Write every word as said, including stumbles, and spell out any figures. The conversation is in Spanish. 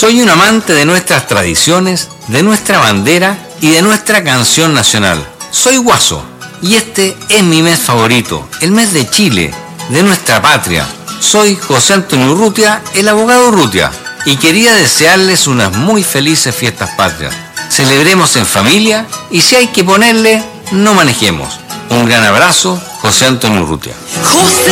Soy un amante de nuestras tradiciones, de nuestra bandera y de nuestra canción nacional. Soy guaso y este es mi mes favorito, el mes de Chile, de nuestra patria. Soy José Antonio Urrutia, el abogado Urrutia, y quería desearles unas muy felices fiestas patrias. Celebremos en familia y si hay que ponerle, no manejemos. Un gran abrazo, José Antonio Urrutia. José